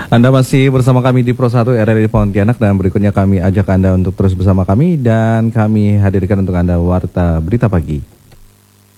Anda masih bersama kami di Pro 1 RRI Pontianak dan berikutnya kami ajak Anda untuk terus bersama kami dan kami hadirkan untuk Anda Warta Berita Pagi.